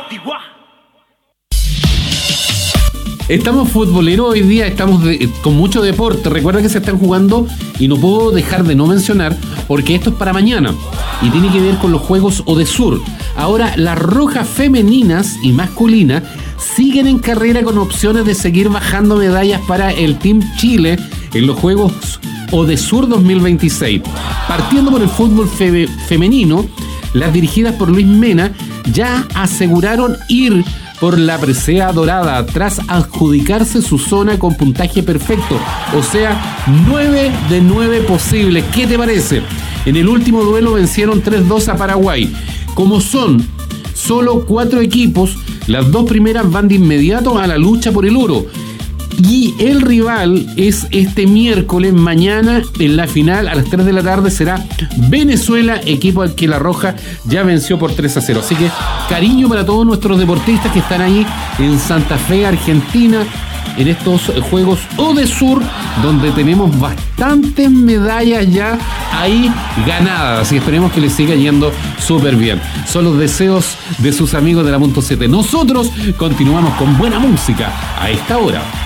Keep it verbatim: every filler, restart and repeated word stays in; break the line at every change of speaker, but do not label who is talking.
Estamos futboleros hoy día, estamos de, con mucho deporte. Recuerda que se están jugando y no puedo dejar de no mencionar porque esto es para mañana y tiene que ver con los Juegos Odesur. Ahora las rojas femeninas y masculinas siguen en carrera con opciones de seguir bajando medallas para el Team Chile en los Juegos Odesur dos mil veintiséis. Partiendo por el fútbol fe- femenino, las dirigidas por Luis Mena ya aseguraron ir por la presea dorada tras adjudicarse su zona con puntaje perfecto, o sea, nueve de nueve posibles. ¿Qué te parece? En el último duelo vencieron tres dos a Paraguay. Como son solo cuatro equipos, las dos primeras van de inmediato a la lucha por el oro. Y el rival es este miércoles, mañana en la final a las tres de la tarde será Venezuela, equipo al que la Roja ya venció por tres a cero. Así que cariño para todos nuestros deportistas que están ahí en Santa Fe, Argentina, en estos Juegos Odesur, donde tenemos bastantes medallas ya ahí ganadas. Así que esperemos que les siga yendo súper bien. Son los deseos de sus amigos de la Punto siete. Nosotros continuamos con buena música a esta hora.